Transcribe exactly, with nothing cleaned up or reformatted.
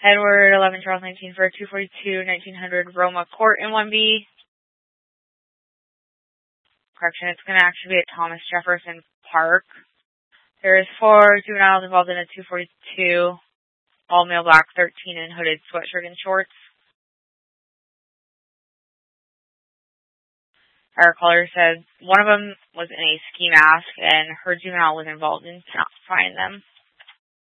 Edward eleven Charles nineteen for two forty-two nineteen hundred Roma Court in one B. Correction, it's going to actually be at Thomas Jefferson Park. There is four juveniles involved in a two forty-two, all male black, thirteen in hooded sweatshirt and shorts. Our caller says one of them was in a ski mask and her juvenile was involved and cannot find them.